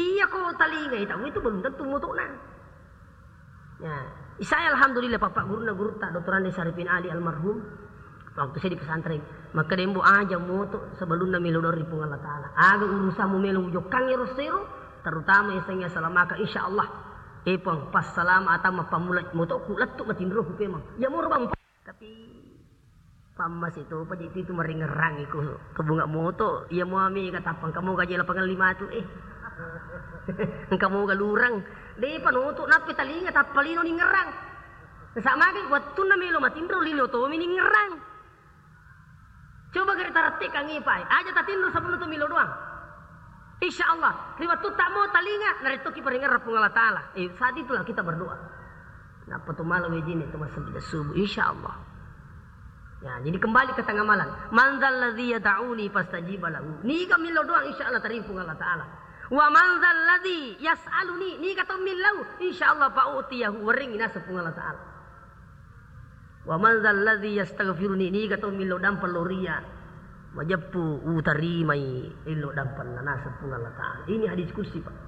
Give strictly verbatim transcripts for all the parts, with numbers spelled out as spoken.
Iya kok talinga itu, itu belum tentu mutuna. Ya, saya alhamdulillah bapak guru na guru tak Doktor Andi Sarifin Ali almarhum. Waktu saya di pesantren, maka dembo aja moto sebelum na milo dari pung Allah Taala. Aga urusamu melo jokang rosero, terutama isengnya salamaka insyaallah. Epang pas salama atama pamulat moto kulat tu matindro ku pemang. Ya mur bang. Tapi pamas itu apa itu itu meringerang iku kebunga moto. Ya muami katapang kamu gaji lapangan lima tu eh. Kamu galurang. Dei panuto napi talinga tapalino ni ngerang. Sama kan waktu na melo matindro lilo to mini ngerang. Coba kita retik kang ipai, aja tatindro sebelum tu milo doang. Insya Allah, liwat tu tak mau talinga, naritoki peringat rapung Allah Taala. Eh saat itulah kita berdoa. Napa tu malam wejini tu masa bila subuh, insya Allah. Ya, jadi kembali ke tengah malam. Manzal ladzi yad'uni fastajiba lahu. Ni ka milo doang insya Allah taripung Allah Taala. Wa manzal ladzi yas'aluni, ni ka milau, insya Allah fa'utiyahu waring ina sepung Allah Taala. Wa man dzal ladzi yastaghfiruni ni gato milo dampal loria majappu utarimai illo dampal lana sepung Allah Taala. Ini hadis kursi Pak.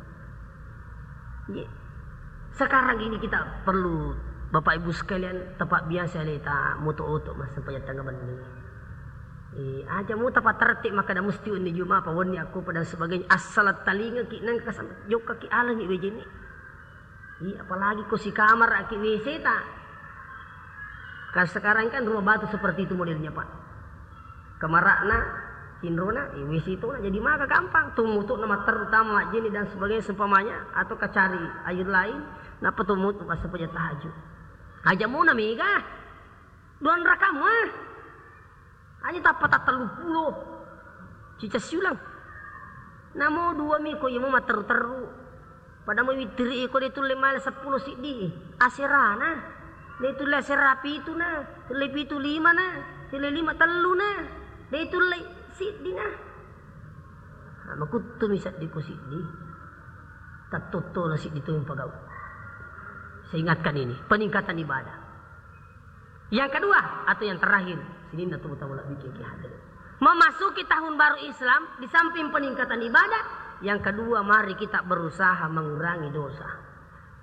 Sekarang ini kita perlu Bapak Ibu sekalian tepat biasa leta moto-oto mas supaya tanggapan ini. Eh aja mu tepat tertib maka dah mesti ni juma apa woni aku pada sebagainya asal talinga ki nang kasam joka ki alang ni wejeni. I apalagi ko si kamar aki W C ta. Kan sekarang kan rumah batu seperti itu modelnya Pak. Kemarakna, Indrona, W C itu jadi maka gampang. Tumutuk nama terutama jini dan sebagainya sempamanya atau kacari air lain. Napa tumutuk pas saja tahajud. Aja mau namiga, don rakamah. Aja tapa tak telu puluh. Cica siulang. Namo dua miko yang mau teru-teru. Pada mau witri iko itu lima sepuluh sidi. Asirana. Dia itu lah serapi itu na, lebih itu lima na, sila lima telu na, dia itu lah sidi na. Makut tu misat di kusidi, tak toto lah sidi tu yang pegawai. Saya ingatkan ini peningkatan ibadah. Yang kedua atau yang terakhir, sini nak tahu tahu lagi kiki hadir. Memasuki tahun baru Islam, di samping peningkatan ibadah, yang kedua mari kita berusaha mengurangi dosa.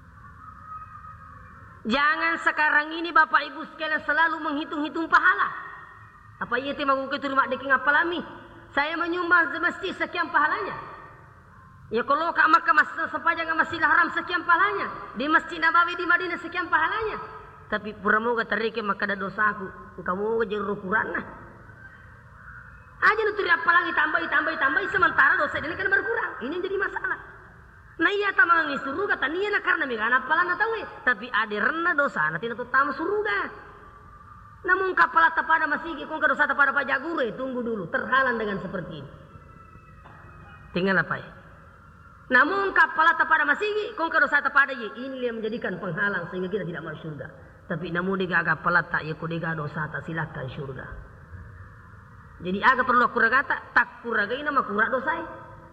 Jangan sekarang ini Bapak Ibu sekalian selalu menghitung-hitung pahala. Apa iya tema guke tu mak deking apalami? Saya menyumbang di masjid sekian pahalanya. Ya kalau kak maka masjid sepanjang Masjidil Haram sekian pahalanya. Di Masjid Nabawi di Madinah sekian pahalanya. Tapi puramu ga terike maka ada dosaku. Kamu ga jadi ukuran nah. Aja nu turi apalangi tambah tambah tambah sementara dosa ini kan berkurang. Ini yang jadi masalah. Nah iya tamang suruga tania na karena mega pala na tahu tapi ada rendah dosa nanti natu tam suruga. Namun kapala tapada masih kong dosa tapada pak jagure tunggu dulu terhalang dengan seperti ini. Tinggal apa ya? Namun kapala tapada masih kong dosa tapada ye ini yang menjadikan penghalang sehingga kita tidak masuk surga. Tapi namun diga kapala tak ya kudega dosa tak silakan surga. Jadi agak perlu aku ragata tak kuragai nama kurak dosa.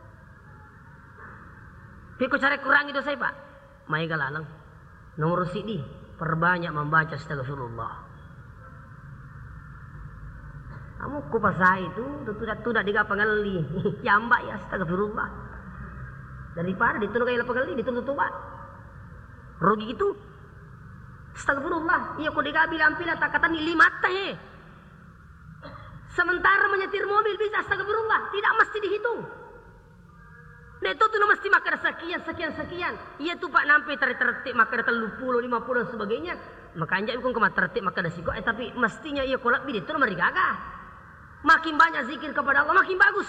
Piko cari kurangi dosa Pak. Mai galalang. Nomor sidi perbanyak membaca astagfirullah. Kamu ku pasai itu tidak tidak diga pengali. Yamba ya astagfirullah. Daripada ditunuh kayak pengali ditunuh Pak. Rugi itu. Astagfirullah. Iya ku diga bilang pila tak kata ni lima teh. Sementara menyetir mobil bisa astagfirullah, tidak mesti dihitung. Nah itu tuh mesti maka ada sekian, sekian, sekian. Iya tuh Pak nampai tertib maka ada telu puluh, lima puluh dan sebagainya. Maka anjak bukan kemah tertib maka ada siko. Eh tapi mestinya iya kolak bid itu nomor gagah. Makin banyak zikir kepada Allah makin bagus.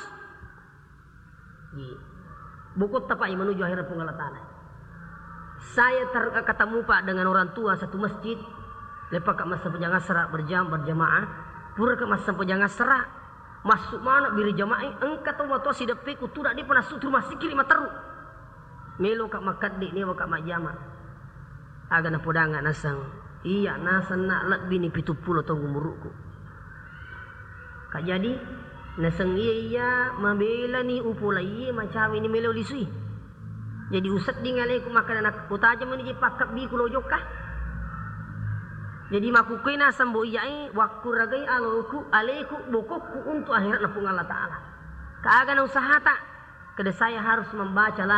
Buku tapai menuju akhirat pengala tanah. Saya ketemu Pak dengan orang tua satu masjid. Lepas kat masa penjangan serak berjam berjamaah. Pura ke masa penjangan serak. Masuk mana biri jamaah engkau tahu waktu si depe ku tidak di pernah sutur masih kiri materu melo kak makat dik ni wakak mak jama aga na podangan nasang iya nasan nak lat bini pitu pulo tunggu muruku kak jadi nasang iya iya mabela ni upula iya macam ini melo lisui jadi usat di ngalai ku makan anak ku taja meni pakak bi ku lojokah. Jadi makukina sambo iyai waktu ragai aloku aleku bokokku untuk akhirat na pung Allah Ta'ala. Kaaga na usaha tak. Kada saya harus membaca